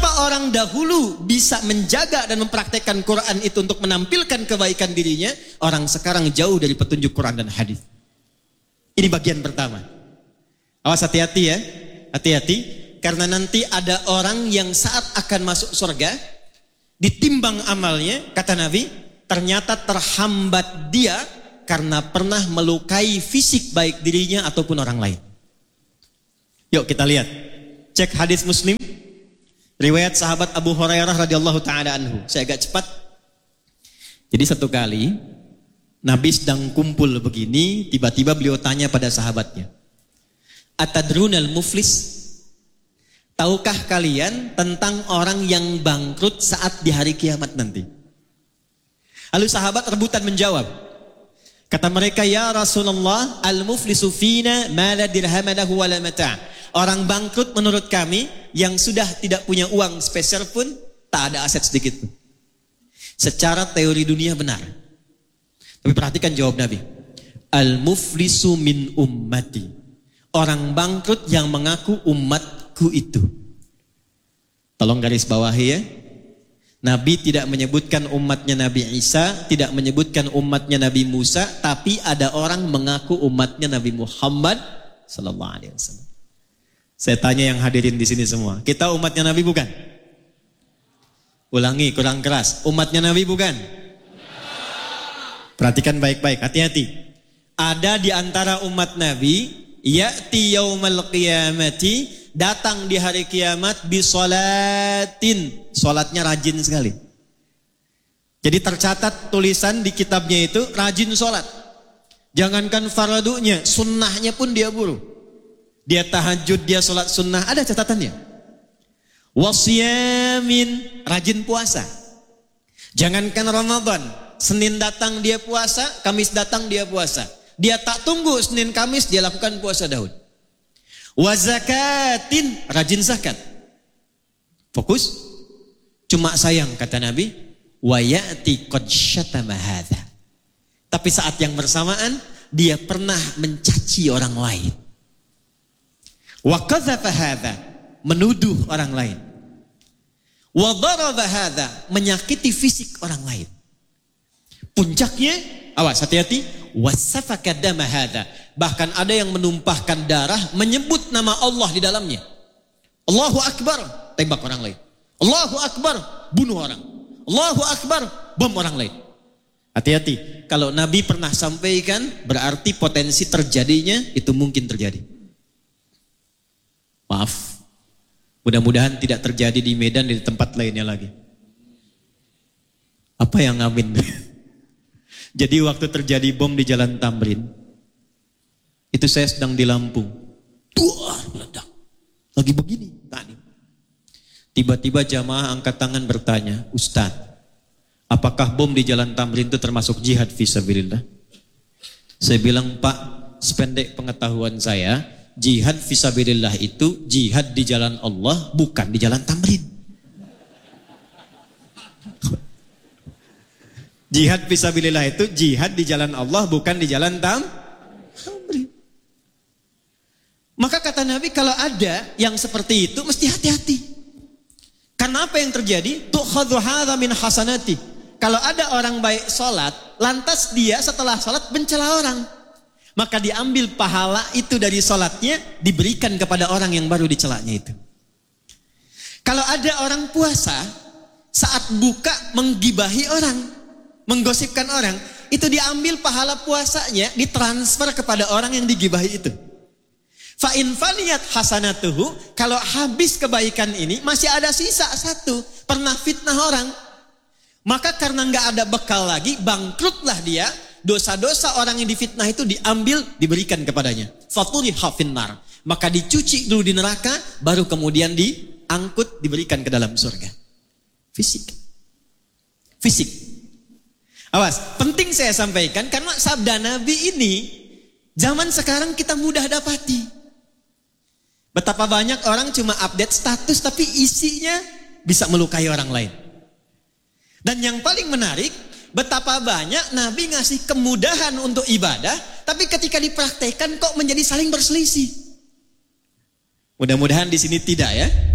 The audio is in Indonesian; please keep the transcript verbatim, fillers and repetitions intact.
Betapa orang dahulu bisa menjaga dan mempraktekkan Quran itu untuk menampilkan kebaikan dirinya, orang sekarang jauh dari petunjuk Quran dan hadis. Ini bagian pertama. Awas, hati-hati ya, hati-hati, karena nanti ada orang yang saat akan masuk surga, ditimbang amalnya, kata Nabi, ternyata terhambat dia karena pernah melukai fisik baik dirinya ataupun orang lain. Yuk kita lihat, cek hadis Muslim. Riwayat sahabat Abu Hurairah radhiyallahu taala anhu. Saya agak cepat. Jadi satu kali Nabi sedang kumpul begini, tiba-tiba beliau tanya pada sahabatnya, "Atadrunal muflis?" Tahukah kalian tentang orang yang bangkrut saat di hari kiamat nanti? Lalu sahabat rebutan menjawab. Kata mereka, "Ya Rasulullah, al-muflisu fina ma la dirham lahu wa la mata'." Orang bangkrut menurut kami yang sudah tidak punya uang spesial pun, tak ada aset sedikit pun. Secara teori dunia benar. Tapi perhatikan jawab Nabi. Al-muflisu min ummati. Orang bangkrut yang mengaku umatku itu. Tolong garis bawahi ya. Nabi tidak menyebutkan umatnya Nabi Isa, tidak menyebutkan umatnya Nabi Musa, tapi ada orang mengaku umatnya Nabi Muhammad sallallahu alaihi wasallam. Saya tanya yang hadirin di sini semua, kita umatnya Nabi bukan? Ulangi, kurang keras. Umatnya Nabi bukan? Perhatikan baik-baik, hati-hati. Ada di antara umat Nabi, ya'ti yaumal qiyamati, datang di hari kiamat bisolatin, solatnya rajin sekali. Jadi tercatat tulisan di kitabnya itu rajin solat. Jangankan fardunya, sunnahnya pun dia buru. Dia tahajud, dia solat sunnah, ada catatannya. Wasyamin, rajin puasa. Jangankan Ramadan, Senin datang dia puasa, Kamis datang dia puasa. Dia tak tunggu Senin Kamis, dia lakukan puasa Daud. Wazakatin, rajin zakat. Fokus. Cuma sayang kata Nabi, wa ya'ti qad syatama hadza. Tapi saat yang bersamaan dia pernah mencaci orang lain. Wa qadzafa hadza, menuduh orang lain. Wa daraba hadza, menyakiti fisik orang lain. Puncaknya, awas hati-hati, wasafaka dama hadza. Bahkan ada yang menumpahkan darah, menyebut nama Allah di dalamnya. Allahu Akbar, tembak orang lain. Allahu Akbar, bunuh orang. Allahu Akbar, bom orang lain. Hati-hati, kalau Nabi pernah sampaikan, berarti potensi terjadinya itu mungkin terjadi. Maaf, mudah-mudahan tidak terjadi di Medan dan di tempat lainnya lagi. Apa yang amin? Jadi waktu terjadi bom di Jalan Tamrin, itu saya sedang di Lampung. Duah, meledak. Lagi begini tadi. Tiba-tiba jamaah angkat tangan bertanya, "Ustaz, apakah bom di Jalan Tamrin itu termasuk jihad fisabilillah?" Saya bilang, "Pak, sependek pengetahuan saya, jihad fisabilillah itu jihad di jalan Allah, bukan di Jalan Tamrin." Jihad fisabilillah itu jihad di jalan Allah, bukan di Jalan Tam Tamrin. Maka kata Nabi, kalau ada yang seperti itu mesti hati-hati. Karena apa yang terjadi? Tu'khadhu hadza min hasanati. Kalau ada orang baik salat, lantas dia setelah salat mencela orang, maka diambil pahala itu dari salatnya, diberikan kepada orang yang baru dicelanya itu. Kalau ada orang puasa, saat buka menggibahi orang, menggosipkan orang, itu diambil pahala puasanya, ditransfer kepada orang yang digibahi itu. Fa in faniyat hasanatuhu, kalau habis kebaikan ini masih ada sisa satu, pernah fitnah orang, maka karena nggak ada bekal lagi, bangkrutlah dia. Dosa-dosa orang yang difitnah itu diambil, diberikan kepadanya. Faturiha finnar, maka dicuci dulu di neraka, baru kemudian diangkut, diberikan ke dalam surga. Fisik, fisik. Awas, penting saya sampaikan karena sabda Nabi ini zaman sekarang kita mudah dapati. Betapa banyak orang cuma update status tapi isinya bisa melukai orang lain. Dan yang paling menarik, betapa banyak Nabi ngasih kemudahan untuk ibadah, tapi ketika dipraktekkan kok menjadi saling berselisih. Mudah-mudahan di sini tidak ya.